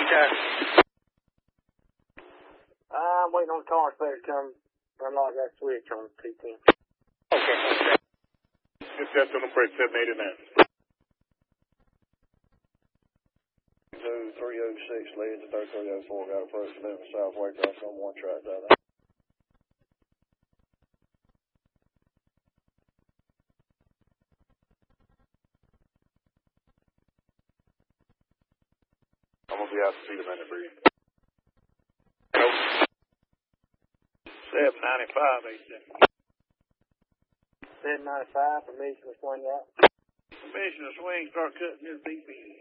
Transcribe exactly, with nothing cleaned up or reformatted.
Okay. I'm waiting on the car inspector to come unlock that switch on the T ten. Okay. It's just on the bridge, seven eighty-nine. two three oh six leads to thirty-three oh four, got approach to them South Waycross on one track down there. I'm gonna be out to see them in the bridge. seven ninety-five, eight seven. seven ninety-five, permission to swing out. Permission to swing, start cutting this B P.